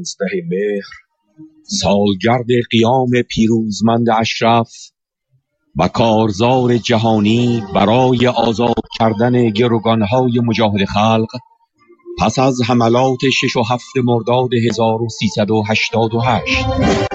15 مهر، سالگرد قیام پیروزمند اشرف و کارزار جهانی برای آزاد کردن گروگانهای مجاهد خلق پس از حملات 6 و 7 مرداد 1388